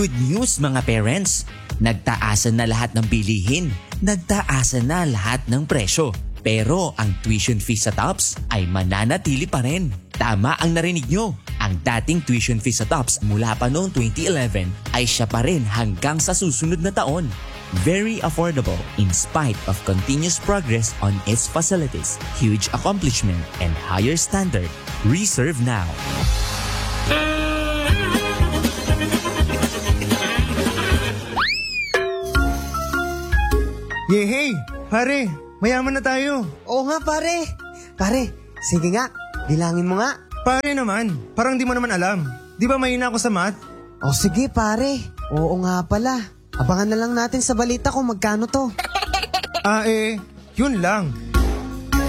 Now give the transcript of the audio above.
Good news mga parents! Nagtaasan na lahat ng bilihin. Nagtaasan na lahat ng presyo. Pero ang tuition fee sa TOPS ay mananatili pa rin. Tama ang narinig nyo. Ang dating tuition fee sa TOPS mula pa noong 2011 ay siya pa rin hanggang sa susunod na taon. Very affordable in spite of continuous progress on its facilities, huge accomplishment, and higher standard. Reserve now. Yehey! Pare, mayaman na tayo. Oo nga pare. Pare, sige nga, bilangin mo nga. Pare naman, parang di mo naman alam. Di ba mahina ako sa math? O sige pare, oo nga pala. Abangan na lang natin sa balita kung magkano to. Yun lang.